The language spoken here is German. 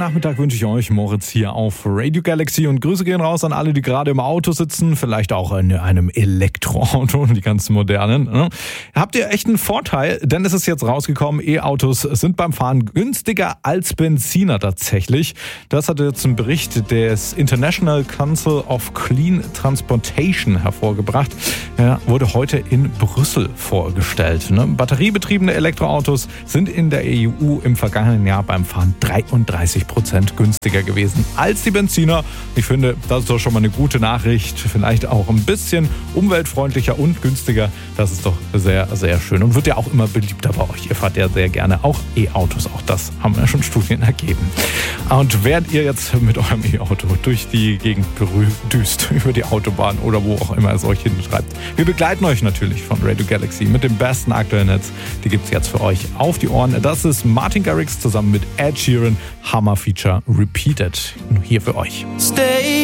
Nachmittag wünsche ich euch. Moritz hier auf Radio Galaxy und Grüße gehen raus an alle, die gerade im Auto sitzen, vielleicht auch in einem Elektroauto, die ganz modernen. Ne? Habt ihr echt einen Vorteil, denn es ist jetzt rausgekommen, E-Autos sind beim Fahren günstiger als Benziner tatsächlich. Das hat jetzt ein Bericht des International Council of Clean Transportation hervorgebracht. Er wurde heute in Brüssel vorgestellt. Ne? Batteriebetriebene Elektroautos sind in der EU im vergangenen Jahr beim Fahren 33% günstiger gewesen als die Benziner. Ich finde, das ist doch schon mal eine gute Nachricht. Vielleicht auch ein bisschen umweltfreundlicher und günstiger. Das ist doch sehr, sehr schön und wird ja auch immer beliebter bei euch. Ihr fahrt ja sehr gerne auch E-Autos. Auch das haben ja schon Studien ergeben. Und während ihr jetzt mit eurem E-Auto durch die Gegend düst, über die Autobahn oder wo auch immer es euch hintreibt, wir begleiten euch natürlich von Radio Galaxy mit dem besten aktuellen Netz. Die gibt es jetzt für euch auf die Ohren. Das ist Martin Garrix zusammen mit Ed Sheeran. Hammer Feature Repeated. Hier für euch. Stay